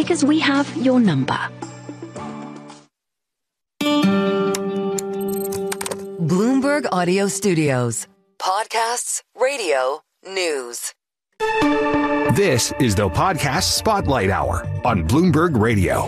because we have your number. Bloomberg Audio Studios. Podcasts, radio, news. This is the Podcast Spotlight Hour on Bloomberg Radio.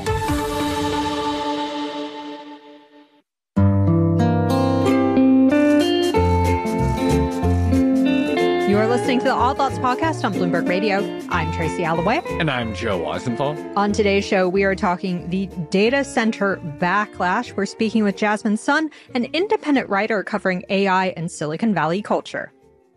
You're listening to the All Thoughts Podcast on Bloomberg Radio. I'm Tracy Alloway. And I'm Joe Weisenthal. On today's show, we are talking the data center backlash. We're speaking with Jasmine Sun, an independent writer covering AI and Silicon Valley culture.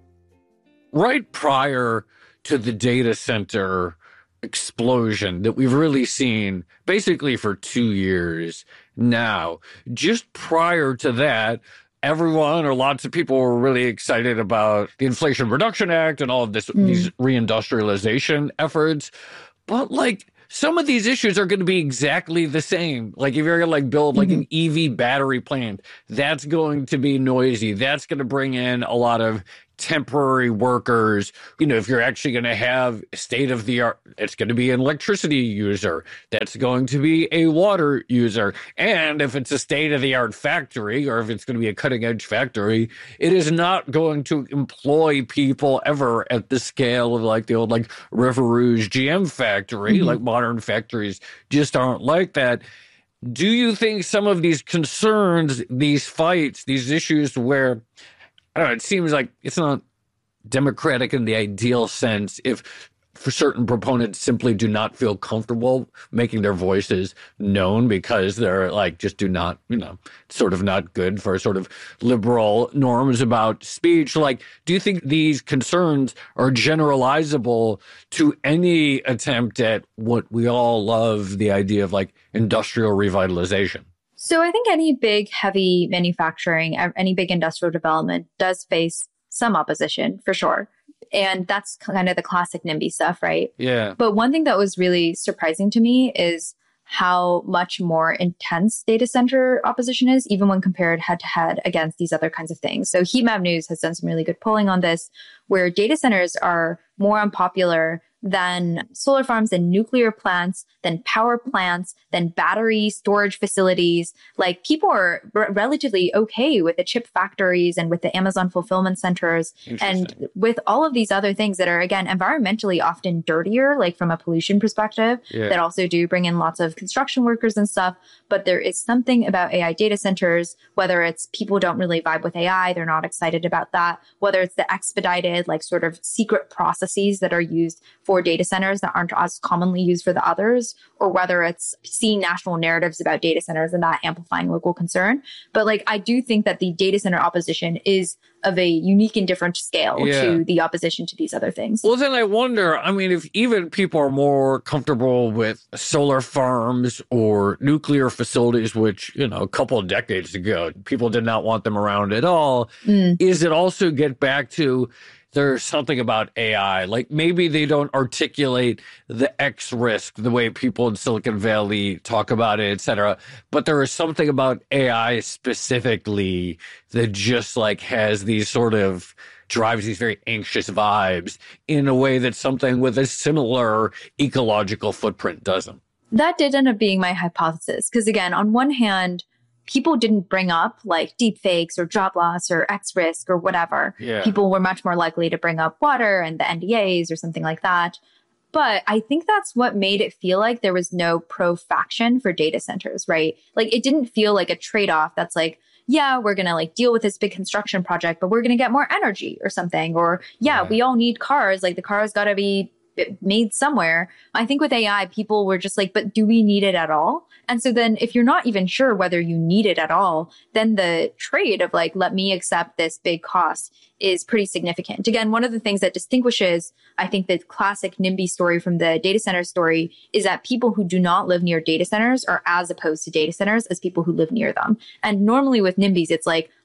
Right prior to the data center explosion that we've really seen basically for 2 years now, just prior to that, everyone or lots of people were really excited about the Inflation Reduction Act and all of these reindustrialization efforts. But some of these issues are going to be exactly the same. Like if you're going to build an EV battery plant, that's going to be noisy. That's going to bring in a lot of temporary workers. If you're actually going to have state of the art, it's going to be an electricity user. That's going to be a water user. And if it's a state of the art factory, or if it's going to be a cutting edge factory, it is not going to employ people ever at the scale of the old River Rouge GM factory. Modern factories just aren't like that. Do you think some of these concerns, these fights, these issues where I don't know, it seems like it's not democratic in the ideal sense if for certain proponents simply do not feel comfortable making their voices known because they're just do not, sort of not good for sort of liberal norms about speech. Do you think these concerns are generalizable to any attempt at what we all love, the idea of industrial revitalization? So I think any big, heavy manufacturing, any big industrial development does face some opposition for sure. And that's kind of the classic NIMBY stuff, right? Yeah. But one thing that was really surprising to me is how much more intense data center opposition is, even when compared head to head against these other kinds of things. So Heatmap News has done some really good polling on this, where data centers are more unpopular than solar farms, than nuclear plants, than power plants, than battery storage facilities. People are relatively okay with the chip factories and with the Amazon fulfillment centers and with all of these other things that are, again, environmentally often dirtier, from a pollution perspective, that also do bring in lots of construction workers and stuff. But there is something about AI data centers, whether it's people don't really vibe with AI, they're not excited about that, whether it's the expedited, sort of secret processes that are used for data centers that aren't as commonly used for the others, or whether it's seeing national narratives about data centers and that amplifying local concern. But I do think that the data center opposition is of a unique and different scale to the opposition to these other things. Well, then I wonder, if even people are more comfortable with solar farms or nuclear facilities, which, a couple of decades ago, people did not want them around at all, is it also get back to there's something about AI, maybe they don't articulate the X risk the way people in Silicon Valley talk about it, et cetera. But there is something about AI specifically that just has these sort of drives these very anxious vibes in a way that something with a similar ecological footprint doesn't. That did end up being my hypothesis. Because again, on one hand, people didn't bring up deep fakes or job loss or X risk or whatever. Yeah. People were much more likely to bring up water and the NDAs or something like that. But I think that's what made it feel like there was no pro-faction for data centers, right? It didn't feel like a trade-off that's yeah, we're going to deal with this big construction project, but we're going to get more energy or something. Or we all need cars. The cars got to be made somewhere. I think with AI, people were just but do we need it at all? And so then if you're not even sure whether you need it at all, then the trade of let me accept this big cost is pretty significant. Again, one of the things that distinguishes, I think, the classic NIMBY story from the data center story is that people who do not live near data centers are as opposed to data centers as people who live near them. And normally with NIMBYs, it's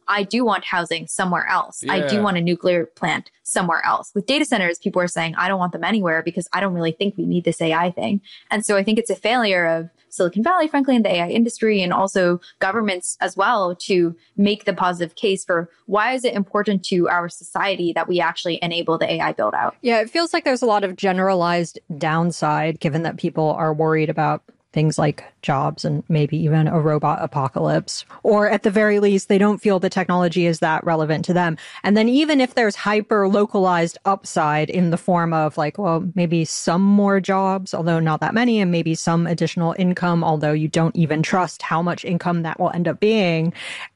I do want housing somewhere else. Yeah. I do want a nuclear plant somewhere else. With data centers, people are saying, I don't want them anywhere because I don't really think we need this AI thing. And so I think it's a failure of Silicon Valley, frankly, and the AI industry, and also governments as well, to make the positive case for why is it important to our society that we actually enable the AI build out. Yeah, it feels like there's a lot of generalized downside, given that people are worried about things like jobs and maybe even a robot apocalypse, or at the very least, they don't feel the technology is that relevant to them. And then even if there's hyper localized upside in the form of like, well, maybe some more jobs, although not that many, and maybe some additional income, although you don't even trust how much income that will end up being,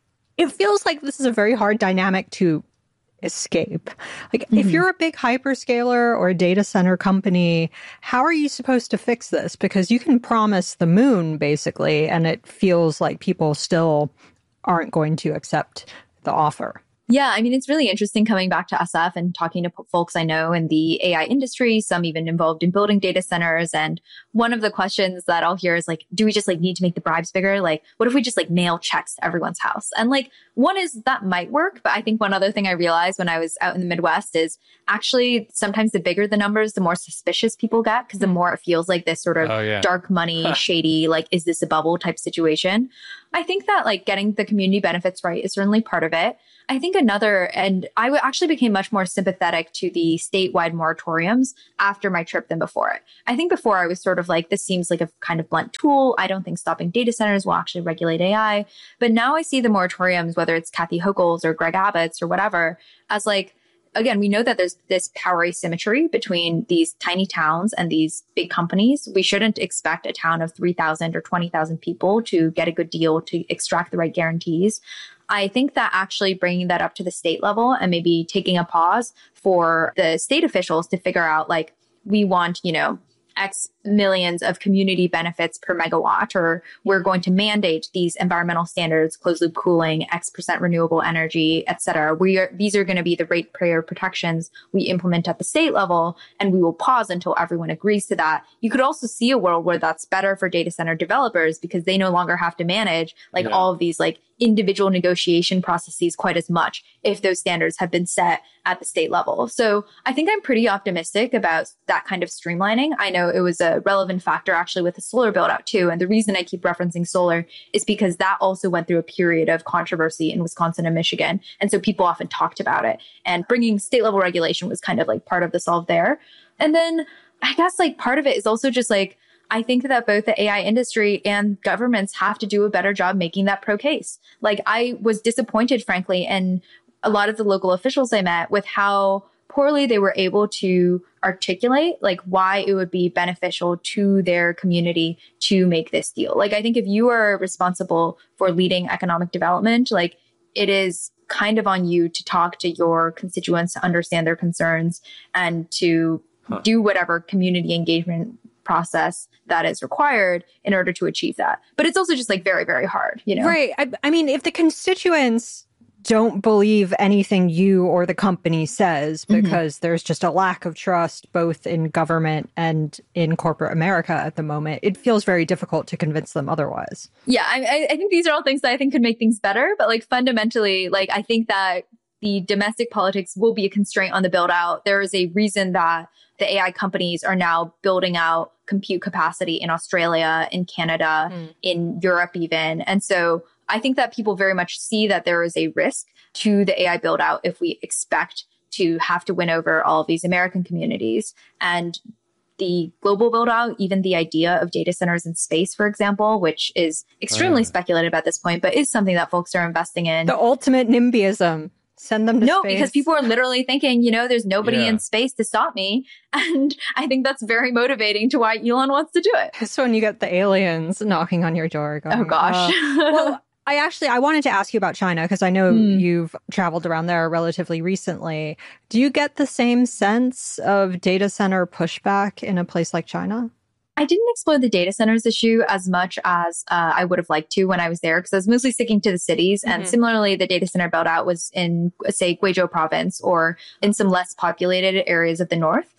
it feels like this is a very hard dynamic to escape. Like, if you're a big hyperscaler or a data center company, how are you supposed to fix this? Because you can promise the moon, basically, and it feels like people still aren't going to accept the offer. Yeah, I mean, it's really interesting coming back to SF and talking to folks I know in the AI industry, some even involved in building data centers. And one of the questions that I'll hear is like, do we just like need to make the bribes bigger? Like, what if we just like mail checks to everyone's house? And like, one is that might work. But I think one other thing I realized when I was out in the Midwest is actually sometimes the bigger the numbers, the more suspicious people get, because the more it feels like this sort of dark money, shady, like, is this a bubble type situation? I think that like getting the community benefits right is certainly part of it. I think another, and I actually became much more sympathetic to the statewide moratoriums after my trip than before it. I think before I was sort of like, this seems like a kind of blunt tool. I don't think stopping data centers will actually regulate AI. But now I see the moratoriums, whether it's Kathy Hochul's or Greg Abbott's or whatever, as like, again, we know that there's this power asymmetry between these tiny towns and these big companies. We shouldn't expect a town of 3,000 or 20,000 people to get a good deal, to extract the right guarantees. I think that actually bringing that up to the state level and maybe taking a pause for the state officials to figure out, like, we want, you know, X millions of community benefits per megawatt, or we're going to mandate these environmental standards, closed loop cooling, X% renewable energy, et cetera. These are going to be the ratepayer protections we implement at the state level, and we will pause until everyone agrees to that. You could also see a world where that's better for data center developers because they no longer have to manage like all of these like individual negotiation processes quite as much if those standards have been set at the state level. So I think I'm pretty optimistic about that kind of streamlining. I know it was a relevant factor actually with the solar build out too. And the reason I keep referencing solar is because that also went through a period of controversy in Wisconsin and Michigan. And so people often talked about it, and bringing state level regulation was kind of like part of the solve there. And then I guess like part of it is also just like, I think that both the AI industry and governments have to do a better job making that pro case. Like, I was disappointed, frankly, in a lot of the local officials I met with how poorly they were able to articulate like why it would be beneficial to their community to make this deal. Like, I think if you are responsible for leading economic development, like, it is kind of on you to talk to your constituents, to understand their concerns, and to do whatever community engagement process that is required in order to achieve that. But it's also just like very, very hard, you know? Right. I mean, if the constituents don't believe anything you or the company says because there's just a lack of trust both in government and in corporate America at the moment, it feels very difficult to convince them otherwise. Yeah, I think these are all things that I think could make things better. But like fundamentally, like, I think that the domestic politics will be a constraint on the build out. There is a reason that the AI companies are now building out compute capacity in Australia, in Canada, in Europe even. And so I think that people very much see that there is a risk to the AI build out if we expect to have to win over all of these American communities. And the global build out, even the idea of data centers in space, for example, which is extremely speculative at this point, but is something that folks are investing in. The ultimate NIMBYism. Send them to space. No, because people are literally thinking, you know, there's nobody in space to stop me. And I think that's very motivating to why Elon wants to do it. So when you get the aliens knocking on your door going, oh gosh. Well, I wanted to ask you about China because I know you've traveled around there relatively recently. Do you get the same sense of data center pushback in a place like China? I didn't explore the data centers issue as much as I would have liked to when I was there, because I was mostly sticking to the cities. And similarly, the data center build out was in, say, Guizhou province or in some less populated areas of the north.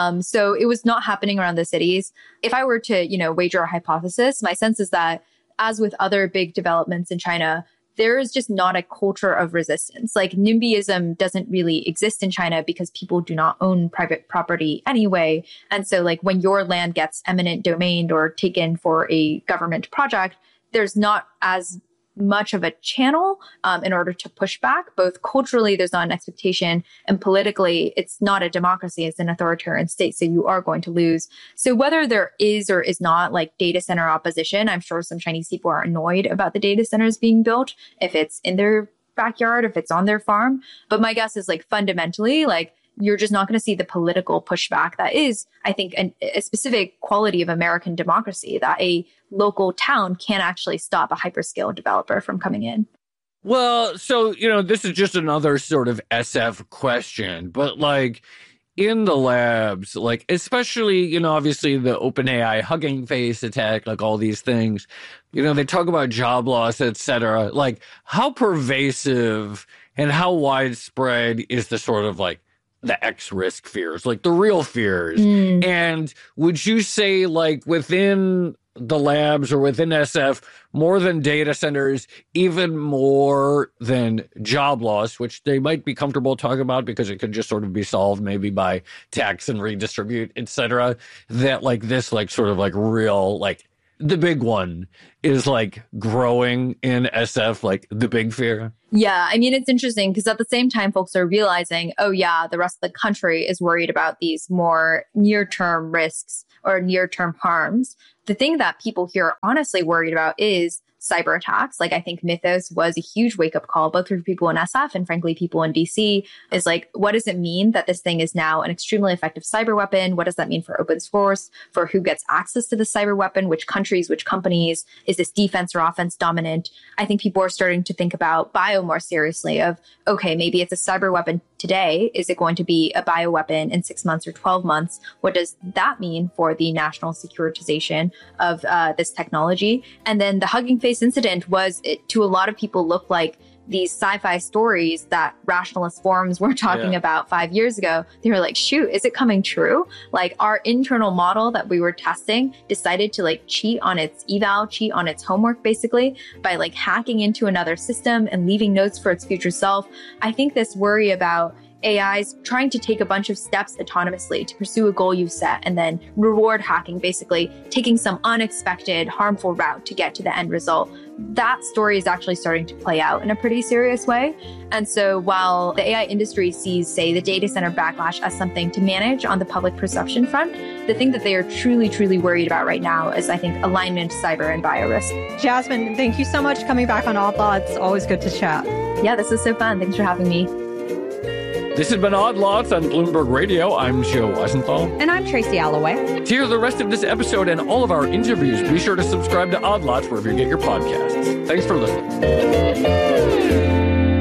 So it was not happening around the cities. If I were to, you know, wager a hypothesis, my sense is that as with other big developments in China, there is just not a culture of resistance. Like NIMBYism doesn't really exist in China because people do not own private property anyway. And so like when your land gets eminent domained or taken for a government project, there's not as much of a channel in order to push back. Both culturally, there's not an expectation, and politically, it's not a democracy, it's an authoritarian state. So you are going to lose. So whether there is or is not like data center opposition, I'm sure some Chinese people are annoyed about the data centers being built, if it's in their backyard, if it's on their farm. But my guess is like fundamentally, like you're just not going to see the political pushback that is, I think, a specific quality of American democracy, that a local town can't actually stop a hyperscale developer from coming in. Well, so, this is just another sort of SF question, but like in the labs, like especially, obviously the OpenAI Hugging Face attack, like all these things, they talk about job loss, et cetera. Like how pervasive and how widespread is the sort of like the X risk fears, like the real fears? And would you say like within the labs or within SF, more than data centers, even more than job loss, which they might be comfortable talking about because it could just sort of be solved maybe by tax and redistribute, et cetera, that like this like sort of like real, like the big one is like growing in SF, like the big fear? Yeah, I mean, it's interesting because at the same time, folks are realizing, oh yeah, the rest of the country is worried about these more near-term risks or near-term harms. The thing that people here are honestly worried about is cyber attacks. Like I think Mythos was a huge wake-up call, both for people in SF and frankly, people in DC, is like, what does it mean that this thing is now an extremely effective cyber weapon? What does that mean for open source, for who gets access to the cyber weapon, which countries, which companies, is this defense or offense dominant? I think people are starting to think about bio more seriously of, okay, maybe it's a cyber weapon today. Is it going to be a bioweapon in 6 months or 12 months? What does that mean for the national securitization of this technology? And then the Hugging Face incident was, to a lot of people, looked like these sci-fi stories that rationalist forums were talking about 5 years ago. They were like, shoot, is it coming true? Like our internal model that we were testing decided to like cheat on its eval, cheat on its homework basically by like hacking into another system and leaving notes for its future self. I think this worry about AIs trying to take a bunch of steps autonomously to pursue a goal you've set and then reward hacking, basically taking some unexpected harmful route to get to the end result. That story is actually starting to play out in a pretty serious way. And so while the AI industry sees, say, the data center backlash as something to manage on the public perception front, the thing that they are truly, truly worried about right now is, I think, alignment, cyber, and bio risk. Jasmine, thank you so much for coming back on Odd Lots. Always good to chat. Yeah, this is so fun. Thanks for having me. This has been Odd Lots on Bloomberg Radio. I'm Joe Weisenthal. And I'm Tracy Alloway. To hear the rest of this episode and all of our interviews, be sure to subscribe to Odd Lots wherever you get your podcasts. Thanks for listening.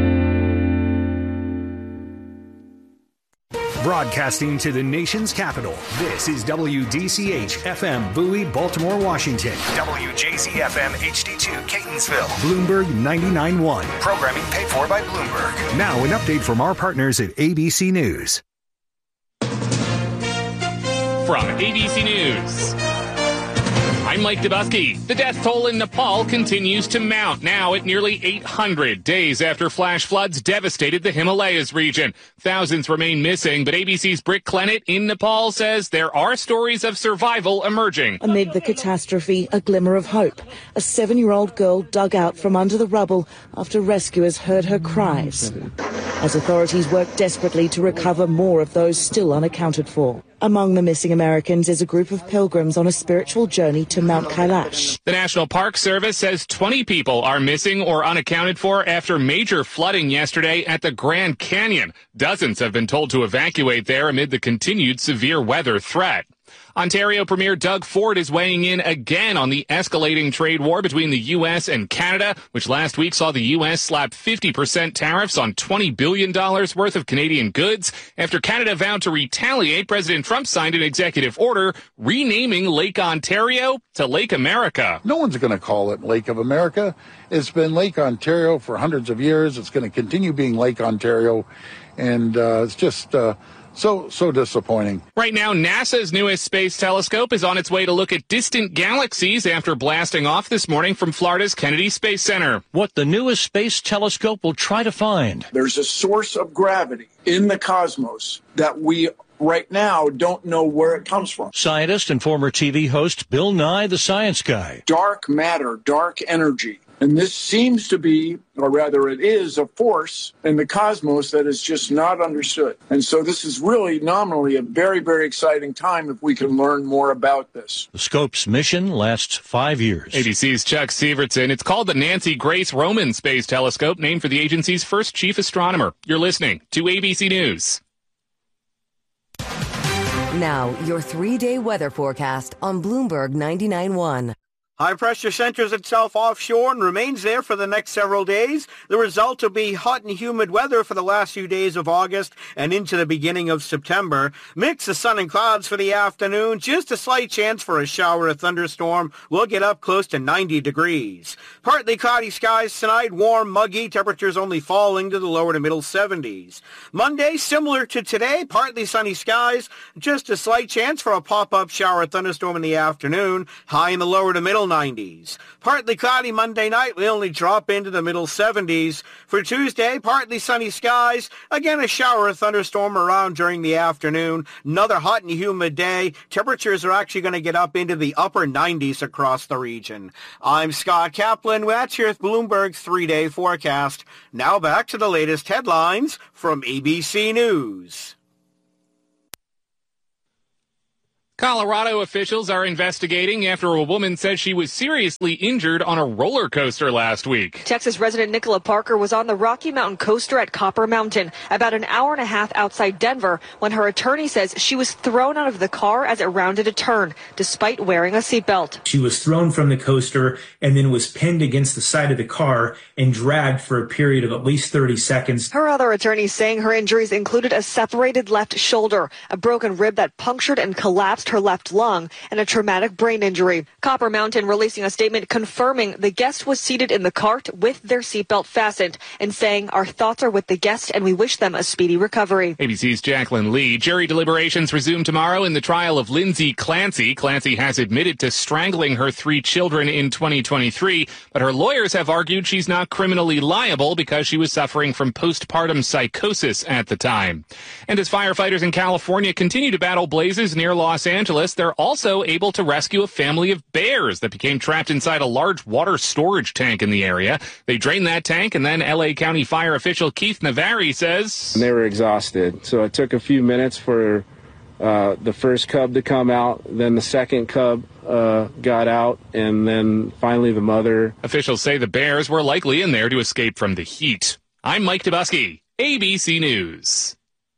Broadcasting to the nation's capital, this is WDCH-FM Bowie, Baltimore, Washington. WJZ-FM HD2 Catonsville. Bloomberg 99.1. Programming paid for by Bloomberg. Now an update from our partners at ABC News. From ABC News, I'm Mike Dubusky. The death toll in Nepal continues to mount, now at nearly 800 days after flash floods devastated the Himalayas region. Thousands remain missing, but ABC's Britt Clennett in Nepal says there are stories of survival emerging. Amid the catastrophe, a glimmer of hope. A 7-year-old girl dug out from under the rubble after rescuers heard her cries, as authorities work desperately to recover more of those still unaccounted for. Among the missing Americans is a group of pilgrims on a spiritual journey to Mount Kailash. The National Park Service says 20 people are missing or unaccounted for after major flooding yesterday at the Grand Canyon. Dozens have been told to evacuate there amid the continued severe weather threat. Ontario Premier Doug Ford is weighing in again on the escalating trade war between the U.S. and Canada, which last week saw the U.S. slap 50% tariffs on $20 billion worth of Canadian goods. After Canada vowed to retaliate, President Trump signed an executive order renaming Lake Ontario to Lake America. No one's going to call it Lake of America. It's been Lake Ontario for hundreds of years. It's going to continue being Lake Ontario. And it's just So disappointing. Right now, NASA's newest space telescope is on its way to look at distant galaxies after blasting off this morning from Florida's Kennedy Space Center. What the newest space telescope will try to find. There's a source of gravity in the cosmos that we right now don't know where it comes from. Scientist and former TV host Bill Nye, the Science Guy. Dark matter, dark energy. And this seems to be, or rather it is, a force in the cosmos that is just not understood. And so this is really nominally a very, very exciting time if we can learn more about this. The scope's mission lasts 5 years. ABC's Chuck Severson. It's called the Nancy Grace Roman Space Telescope, named for the agency's first chief astronomer. You're listening to ABC News. Now, your 3-day weather forecast on Bloomberg 99.1. High pressure centers itself offshore and remains there for the next several days. The result will be hot and humid weather for the last few days of August and into the beginning of September. Mix of sun and clouds for the afternoon. Just a slight chance for a shower or thunderstorm. We'll get up close to 90 degrees. Partly cloudy skies tonight, warm, muggy. Temperatures only falling to the lower to middle 70s. Monday, similar to today, partly sunny skies. Just a slight chance for a pop-up shower or thunderstorm in the afternoon. High in the lower to middle 90s. Partly cloudy Monday night, we only drop into the middle 70s. For Tuesday, partly sunny skies. Again, a shower or thunderstorm around during the afternoon. Another hot and humid day. Temperatures are actually going to get up into the upper 90s across the region. I'm Scott Kaplan. That's your Bloomberg 3-day forecast. Now back to the latest headlines from ABC News. Colorado officials are investigating after a woman says she was seriously injured on a roller coaster last week. Texas resident Nicola Parker was on the Rocky Mountain coaster at Copper Mountain about an hour and a half outside Denver when her attorney says she was thrown out of the car as it rounded a turn, despite wearing a seatbelt. She was thrown from the coaster and then was pinned against the side of the car and dragged for a period of at least 30 seconds. Her other attorneys saying her injuries included a separated left shoulder, a broken rib that punctured and collapsed her left lung, and a traumatic brain injury. Copper Mountain releasing a statement confirming the guest was seated in the cart with their seatbelt fastened and saying, "Our thoughts are with the guest and we wish them a speedy recovery." ABC's Jacqueline Lee. Jury deliberations resume tomorrow in the trial of Lindsay Clancy. Clancy has admitted to strangling her 3 children in 2023, but her lawyers have argued she's not criminally liable because she was suffering from postpartum psychosis at the time. And as firefighters in California continue to battle blazes near Los Angeles, they're also able to rescue a family of bears that became trapped inside a large water storage tank in the area. They drained that tank, and then L.A. County fire official Keith Navari says they were exhausted. So it took a few minutes for the first cub to come out, then the second cub got out, and then finally the mother. Officials say the bears were likely in there to escape from the heat. I'm Mike Dubusky, ABC News.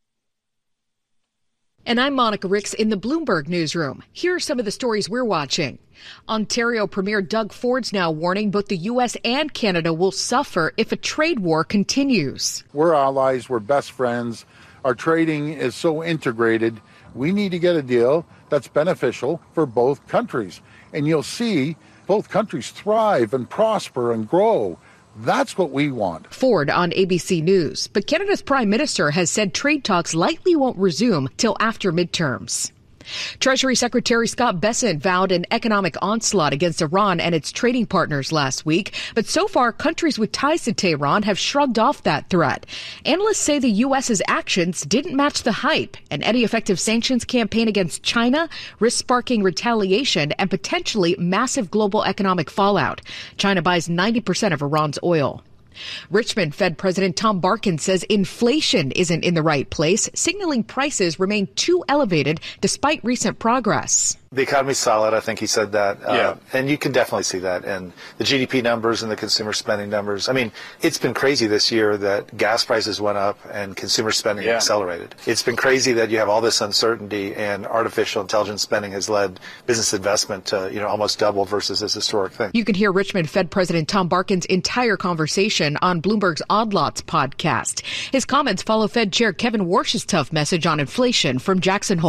And I'm Monica Ricks in the Bloomberg newsroom. Here are some of the stories we're watching. Ontario Premier Doug Ford's now warning both the U.S. and Canada will suffer if a trade war continues. We're allies. We're best friends. Our trading is so integrated. We need to get a deal that's beneficial for both countries. And you'll see both countries thrive and prosper and grow. That's what we want. Ford on ABC News. But Canada's Prime Minister has said trade talks likely won't resume till after midterms. Treasury Secretary Scott Bessent vowed an economic onslaught against Iran and its trading partners last week. But so far, countries with ties to Tehran have shrugged off that threat. Analysts say the U.S.'s actions didn't match the hype, and any effective sanctions campaign against China risks sparking retaliation and potentially massive global economic fallout. China buys 90% of Iran's oil. Richmond Fed President Tom Barkin says inflation isn't in the right place, signaling prices remain too elevated despite recent progress. The economy's solid. I think he said that. Yeah. And you can definitely see that in the GDP numbers and the consumer spending numbers. I mean, it's been crazy this year that gas prices went up and consumer spending accelerated. It's been crazy that you have all this uncertainty and artificial intelligence spending has led business investment to, almost double versus this historic thing. You can hear Richmond Fed President Tom Barkin's entire conversation on Bloomberg's Odd Lots podcast. His comments follow Fed Chair Kevin Warsh's tough message on inflation from Jackson Hole.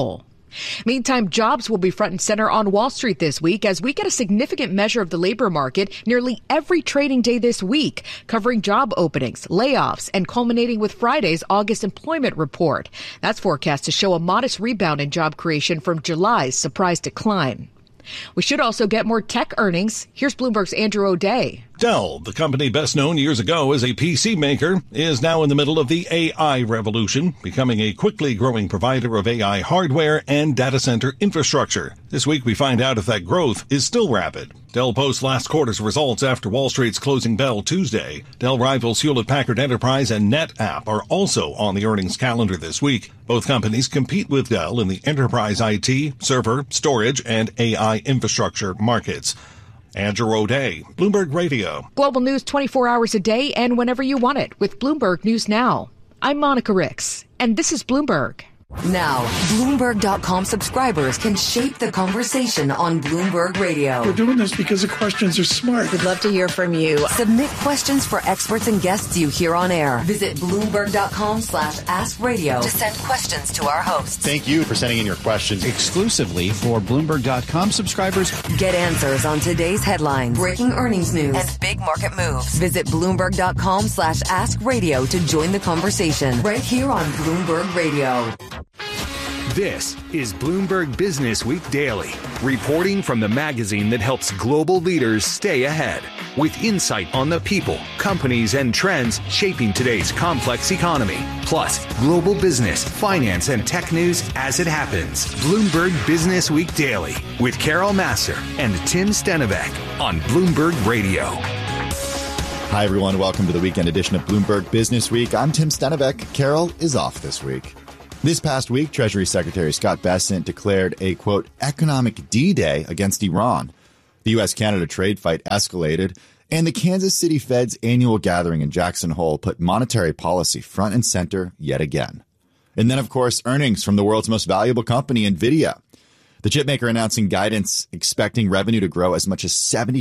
Meantime, jobs will be front and center on Wall Street this week as we get a significant measure of the labor market nearly every trading day this week, covering job openings, layoffs, and culminating with Friday's August employment report. That's forecast to show a modest rebound in job creation from July's surprise decline. We should also get more tech earnings. Here's Bloomberg's Andrew O'Day. Dell, the company best known years ago as a PC maker, is now in the middle of the AI revolution, becoming a quickly growing provider of AI hardware and data center infrastructure. This week we find out if that growth is still rapid. Dell posts last quarter's results after Wall Street's closing bell Tuesday. Dell rivals Hewlett-Packard Enterprise and NetApp are also on the earnings calendar this week. Both companies compete with Dell in the enterprise IT, server, storage, and AI infrastructure markets. Andrew O'Day, Bloomberg Radio. Global news 24 hours a day and whenever you want it with Bloomberg News Now. I'm Monica Ricks, and this is Bloomberg. Now, Bloomberg.com subscribers can shape the conversation on Bloomberg Radio. We're doing this because the questions are smart. We'd love to hear from you. Submit questions for experts and guests you hear on air. Visit Bloomberg.com/AskRadio to send questions to our hosts. Thank you for sending in your questions exclusively for Bloomberg.com subscribers. Get answers on today's headlines, breaking earnings news, and big market moves. Visit Bloomberg.com/AskRadio to join the conversation right here on Bloomberg Radio. This is Bloomberg Business Week Daily, reporting from the magazine that helps global leaders stay ahead, with insight on the people, companies, and trends shaping today's complex economy, plus global business, finance, and tech news as it happens. Bloomberg Business Week Daily with Carol Massar and Tim Stenovec on Bloomberg Radio. Hi, everyone. Welcome to the weekend edition of Bloomberg Business Week. I'm Tim Stenovec. Carol is off this week. This past week, Treasury Secretary Scott Bessent declared a, quote, economic D-Day against Iran. The U.S.-Canada trade fight escalated, and the Kansas City Fed's annual gathering in Jackson Hole put monetary policy front and center yet again. And then, of course, earnings from the world's most valuable company, NVIDIA. The chipmaker announcing guidance expecting revenue to grow as much as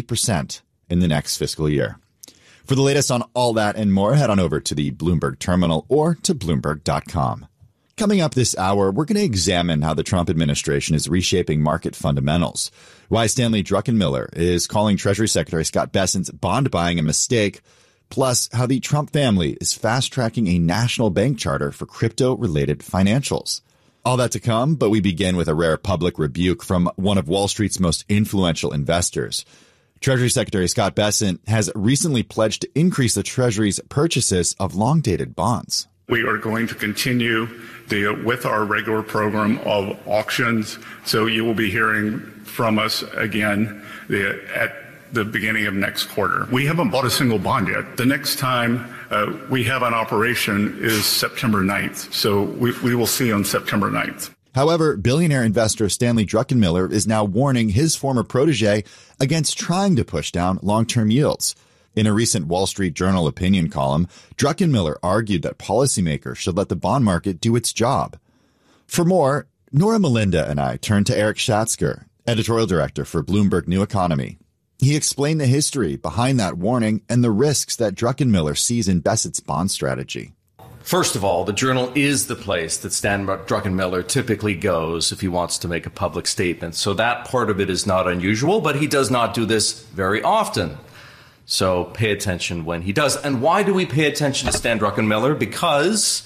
70% in the next fiscal year. For the latest on all that and more, head on over to the Bloomberg terminal or to Bloomberg.com. Coming up this hour, we're going to examine how the Trump administration is reshaping market fundamentals, why Stanley Druckenmiller is calling Treasury Secretary Scott Bessent's bond buying a mistake, plus how the Trump family is fast-tracking a national bank charter for crypto-related financials. All that to come, but we begin with a rare public rebuke from one of Wall Street's most influential investors. Treasury Secretary Scott Bessent has recently pledged to increase the Treasury's purchases of long-dated bonds. We are going to continue with our regular program of auctions, so you will be hearing from us again at the beginning of next quarter. We haven't bought a single bond yet. The next time we have an operation is September 9th, so we will see on September 9th. However, billionaire investor Stanley Druckenmiller is now warning his former protege against trying to push down long-term yields. In a recent Wall Street Journal opinion column, Druckenmiller argued that policymakers should let the bond market do its job. For more, Nora Melinda and I turned to Eric Schatzker, editorial director for Bloomberg New Economy. He explained the history behind that warning and the risks that Druckenmiller sees in Bessent's bond strategy. First of all, the Journal is the place that Stan Druckenmiller typically goes if he wants to make a public statement. So that part of it is not unusual, but he does not do this very often. So pay attention when he does. And why do we pay attention to Stan Druckenmiller? Because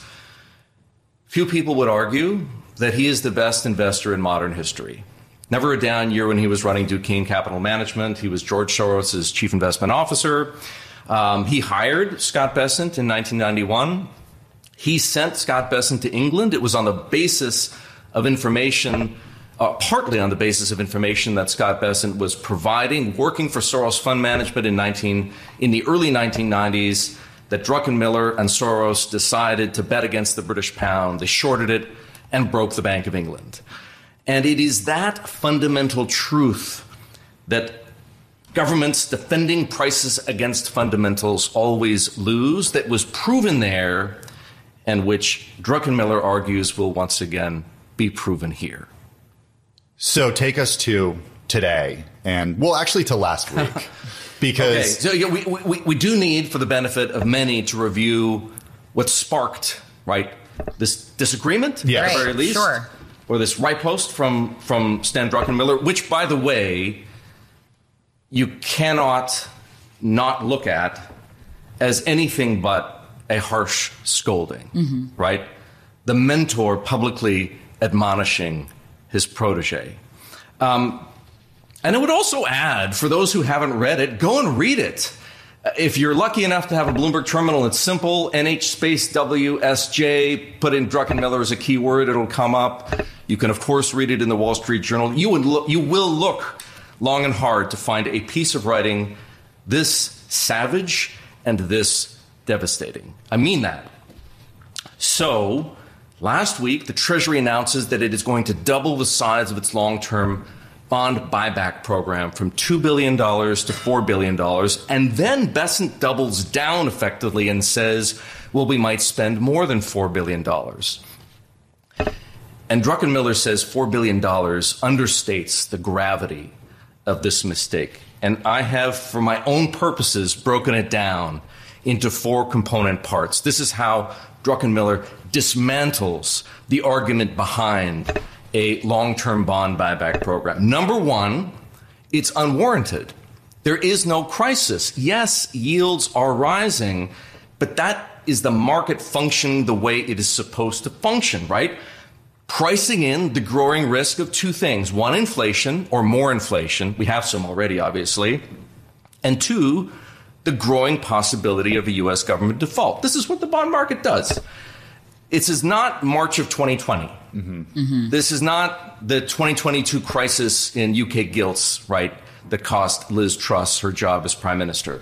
few people would argue that he is the best investor in modern history. Never a down year when he was running Duquesne Capital Management. He was George Soros' chief investment officer. He hired Scott Bessent in 1991. He sent Scott Bessent to England. It was on the basis of information, partly on the basis of information that Scott Bessent was providing, working for Soros Fund Management in the early 1990s, that Druckenmiller and Soros decided to bet against the British pound. They shorted it and broke the Bank of England. And it is that fundamental truth that governments defending prices against fundamentals always lose, that was proven there, and which Druckenmiller argues will once again be proven here. So take us to today, and well, actually to last week, because okay. So we do need, for the benefit of many, to review what sparked this disagreement. Yes. At the very least. Sure. or this right post from Stan Druckenmiller, which, by the way, you cannot not look at as anything but a harsh scolding, right? The mentor publicly admonishing his protege. And I would also add, for those who haven't read it, go and read it. If you're lucky enough to have a Bloomberg terminal, it's simple, NH space WSJ, put in Druckenmiller as a keyword, it'll come up. You can, of course, read it in the Wall Street Journal. You will look long and hard to find a piece of writing this savage and this devastating. I mean that. So, last week, the Treasury announces that it is going to double the size of its long-term bond buyback program from $2 billion to $4 billion. And then Bessent doubles down effectively and says, well, we might spend more than $4 billion. And Druckenmiller says $4 billion understates the gravity of this mistake. And I have, for my own purposes, broken it down into 4 component parts. This is how Druckenmiller dismantles the argument behind a long-term bond buyback program. Number 1, it's unwarranted. There is no crisis. Yes, yields are rising, but that is the market functioning the way it is supposed to function, right? Pricing in the growing risk of 2 things. 1, inflation, or more inflation. We have some already, obviously. And 2, the growing possibility of a U.S. government default. This is what the bond market does. This is not March of 2020. This is not the 2022 crisis in UK gilts, right, that cost Liz Truss her job as prime minister.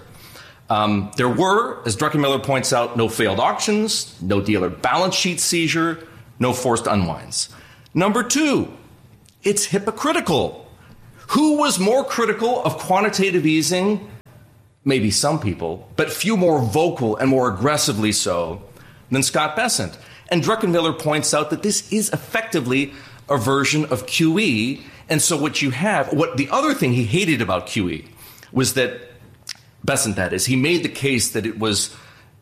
There were, as Druckenmiller points out, no failed auctions, no dealer balance sheet seizure, no forced unwinds. Number 2, it's hypocritical. Who was more critical of quantitative easing? Maybe some people, but few more vocal and more aggressively so than Scott Bessent. And Druckenmiller points out that this is effectively a version of QE. And so what the other thing he hated about QE was that, Bessent that is, he made the case that it was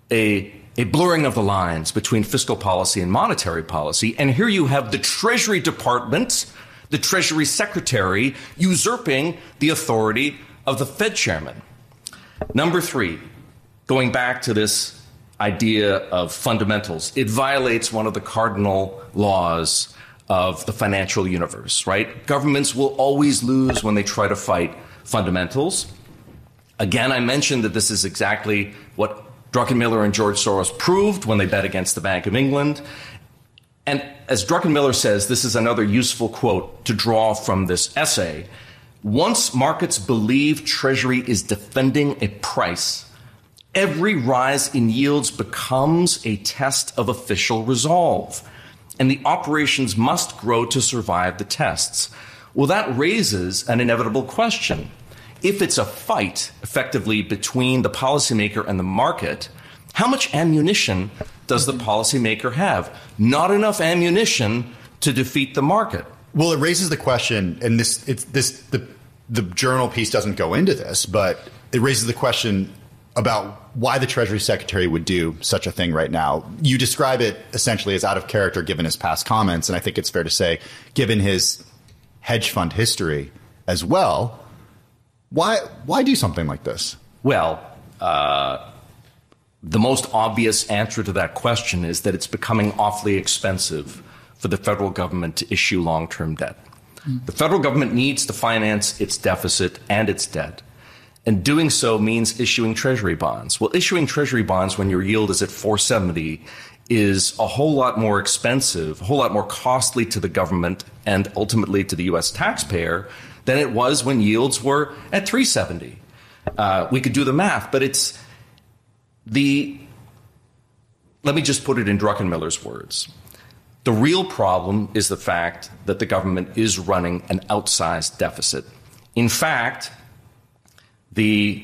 a blurring of the lines between fiscal policy and monetary policy. And here you have the Treasury Department, the Treasury Secretary, usurping the authority of the Fed chairman. Number 3, going back to this idea of fundamentals, it violates one of the cardinal laws of the financial universe, right? Governments will always lose when they try to fight fundamentals. Again, I mentioned that this is exactly what Druckenmiller and George Soros proved when they bet against the Bank of England. And as Druckenmiller says, this is another useful quote to draw from this essay. Once markets believe Treasury is defending a price, every rise in yields becomes a test of official resolve, and the operations must grow to survive the tests. Well, that raises an inevitable question. If it's a fight, effectively, between the policymaker and the market, how much ammunition does the policymaker have? Not enough ammunition to defeat the market. Well, it raises the question, and the journal piece doesn't go into this, but it raises the question about why the Treasury Secretary would do such a thing right now. You describe it essentially as out of character given his past comments, and I think it's fair to say, given his hedge fund history as well. Why do something like this? Well, the most obvious answer to that question is that it's becoming awfully expensive for the federal government to issue long-term debt. The federal government needs to finance its deficit and its debt. And doing so means issuing Treasury bonds. Well, issuing Treasury bonds when your yield is at 4.70 is a whole lot more expensive, a whole lot more costly to the government and ultimately to the U.S. taxpayer than it was when yields were at 3.70. We could do the math, but let me just put it in Druckenmiller's words. The real problem is the fact that the government is running an outsized deficit. In fact, the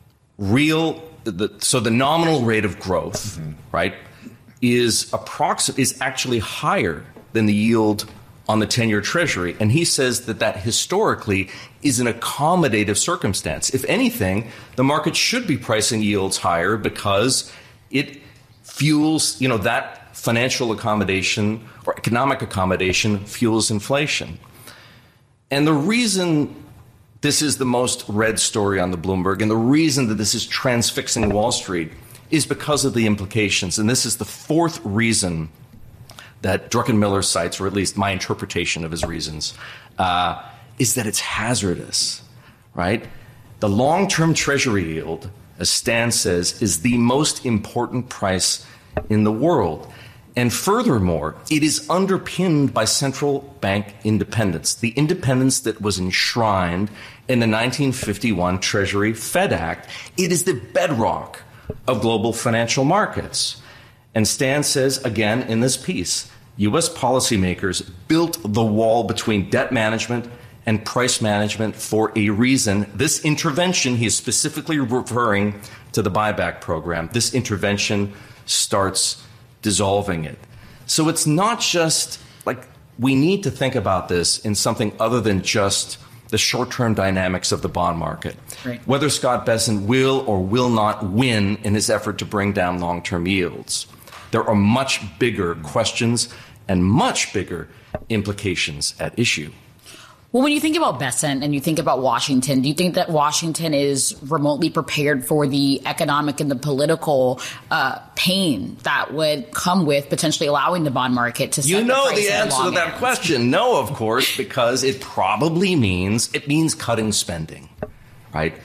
nominal rate of growth, right, is actually higher than the yield on the 10-year Treasury. And he says that historically is an accommodative circumstance. If anything, the market should be pricing yields higher because it fuels, that financial accommodation or economic accommodation fuels inflation. And the reason this is the most read story on the Bloomberg, and the reason that this is transfixing Wall Street, is because of the implications. And this is the fourth reason that Druckenmiller cites, or at least my interpretation of his reasons, is that it's hazardous, right? The long-term Treasury yield, as Stan says, is the most important price in the world. And furthermore, it is underpinned by central bank independence, the independence that was enshrined in the 1951 Treasury Fed Act. It is the bedrock of global financial markets. And Stan says, again, in this piece, U.S. policymakers built the wall between debt management and price management for a reason. This intervention, he is specifically referring to the buyback program, this intervention starts dissolving it. So it's not just like we need to think about this in something other than just the short-term dynamics of the bond market. Right. Whether Scott Bessent will or will not win in his effort to bring down long-term yields. There are much bigger questions and much bigger implications at issue. Well, when you think about Bessent and you think about Washington, do you think that Washington is remotely prepared for the economic and the political pain that would come with potentially allowing the bond market to set You know the the answer to that question. No, of course, because it probably means cutting spending, right?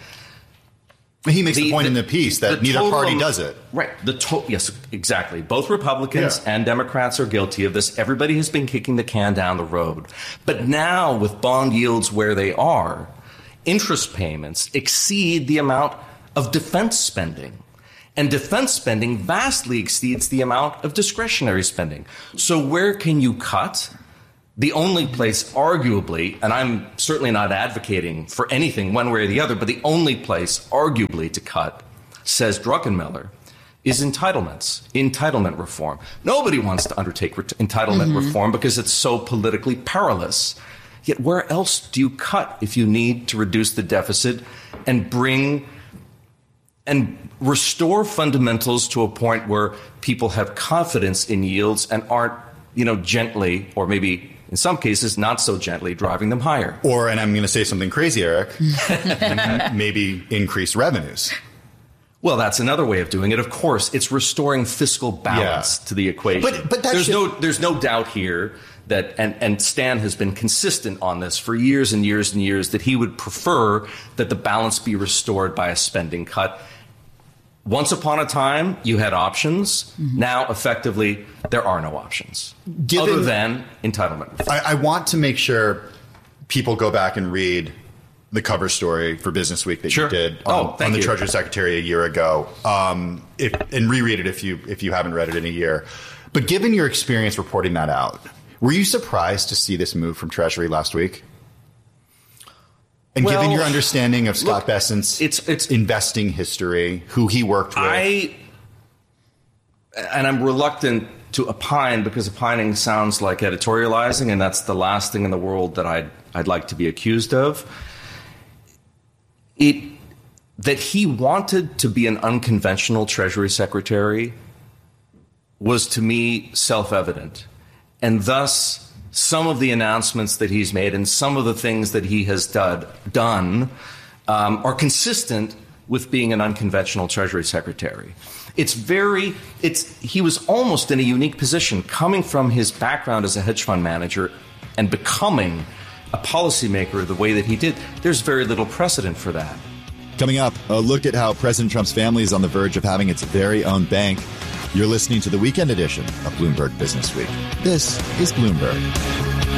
He makes the point in the piece that neither party does it. Right. Yes, exactly. Both Republicans and Democrats are guilty of this. Everybody has been kicking the can down the road. But now, with bond yields where they are, interest payments exceed the amount of defense spending. And defense spending vastly exceeds the amount of discretionary spending. So where can you cut? The only place, arguably, and I'm certainly not advocating for anything one way or the other, but the only place, arguably, to cut, says Druckenmiller, is entitlement reform. Nobody wants to undertake entitlement reform because it's so politically perilous. Yet where else do you cut if you need to reduce the deficit and restore fundamentals to a point where people have confidence in yields and aren't, gently, or maybe in some cases, not so gently, driving them higher. Or, and I'm going to say something crazy, Eric, maybe increase revenues. Well, that's another way of doing it. Of course, it's restoring fiscal balance to the equation. But there's no doubt here that, and Stan has been consistent on this for years and years and years, that he would prefer that the balance be restored by a spending cut. Once upon a time, you had options. Now, effectively, there are no options other than entitlement. I want to make sure people go back and read the cover story for Business Week that you did on the Treasury Secretary a year ago, and reread it if you haven't read it in a year. But given your experience reporting that out, were you surprised to see this move from Treasury last week? And given your understanding of Scott Bessent's investing history, who he worked with. I'm reluctant to opine because opining sounds like editorializing, and that's the last thing in the world that I'd like to be accused of. That he wanted to be an unconventional Treasury Secretary was, to me, self-evident. And thus, some of the announcements that he's made and some of the things that he has done are consistent with being an unconventional Treasury Secretary. He was almost in a unique position, coming from his background as a hedge fund manager and becoming a policymaker the way that he did. There's very little precedent for that. Coming up, a look at how President Trump's family is on the verge of having its very own bank. You're listening to the weekend edition of Bloomberg Business Week. This is Bloomberg.